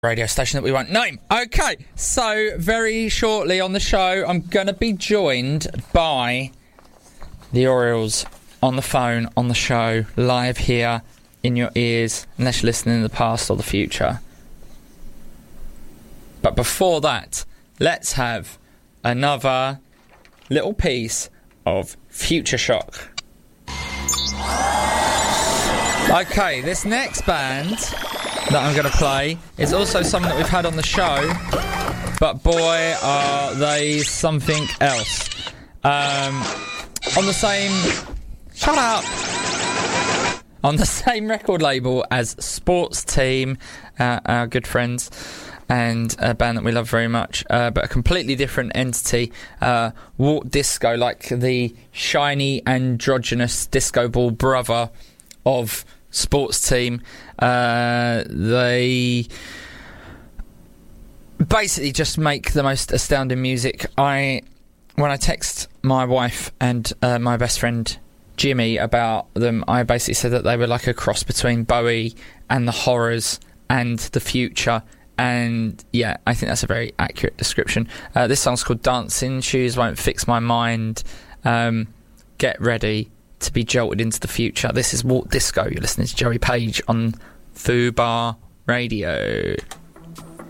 radio station that we won't name. Okay, so very shortly on the show, I'm going to be joined by the Orioles on the phone, on the show, live here in your ears, unless you're listening in the past or the future. But before that, let's have another little piece of Future Shock. Okay, this next band that I'm going to play is also something that we've had on the show, but boy, are they something else. On the same... Shut up! On the same record label as Sports Team, our good friends, and a band that we love very much, but a completely different entity, Warp Disco, like the shiny, androgynous disco ball brother of Sports Team. They basically just make the most astounding music. When I text my wife and my best friend Jimmy about them, I basically said that they were like a cross between Bowie and the Horrors and the Future. And yeah, I think that's a very accurate description. This song's called Dancing Shoes Won't Fix My Mind. Get ready to be jolted into the future. This is Warp Disco. You're listening to Joey Page on Fubar Radio.